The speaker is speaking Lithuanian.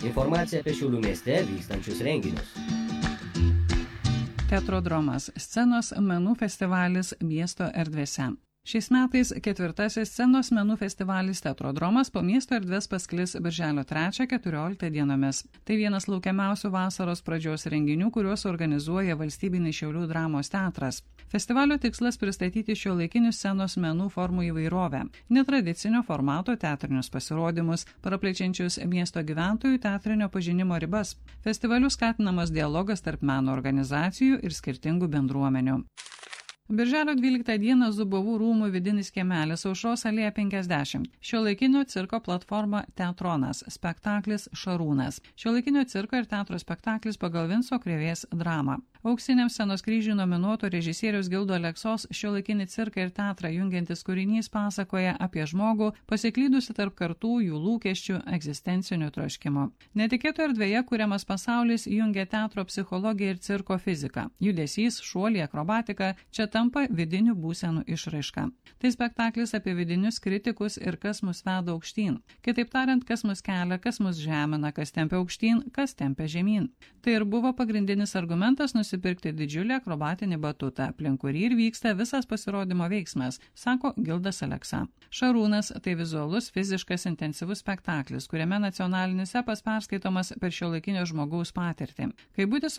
Informacija apie Šiaulių mieste vykstančius renginius. Teatrodromas – scenos menų festivalis miesto erdvėse. Šiais metais 4. scenos menų festivalis Teatrodromas po miesto erdvės pasklis birželio 3-14 dienomis. Tai vienas laukiamiausių vasaros pradžios renginių, kuriuos organizuoja Valstybinis Šiaulių dramos teatras. Festivalio tikslas pristatyti šiuolaikinių scenos menų formų įvairovę, netradicinio formato teatrinius pasirodymus, praplečiančius miesto gyventojų teatrinio pažinimo ribas. Festivaliu skatinamas dialogas tarp meno organizacijų ir skirtingų bendruomenių. Birželio 12 dieną Zubovų rūmų vidinis kiemelis Aušros alėja 50. Šiuolaikinio cirko platforma Teatronas, spektaklis Šarūnas. Šiuolaikinio cirko ir teatro spektaklis pagal Vinco Krėvės dramą. Auksiniam scenos kryžiui nominuoto režisieriaus Gildo Aleksos šiuolaikinį cirką ir teatrą jungiantis kūrinys pasakoja apie žmogų pasiklydusi tarp kartų, jų lūkesčių, egzistencinio troškimo. Netikėto erdvėje kuriamas pasaulis jungia teatro psichologiją ir cirko fiziką. Judesys, šuoliai, akrobatika čia tampa vidinių būsenų išraiška. Tai spektaklis apie vidinius kritikus ir kas mus veda aukštyn. Kitaip tariant, kas mus kelia, kas mus žemina, kas tempia aukštyn, kas tempia žemyn. Tai ir buvo pagrindinis argumentas nusipirkti didžiulį akrobatinį batutą, aplink kurį ir vyksta visas pasirodymo veiksmas, sako Gildas Aleksa. Šarūnas – tai vizualus, fiziškas, intensyvus spektaklis, kuriame nacionalinis epas perskaitomas per šiuolaikinio žmogaus patirtį. Kaip būti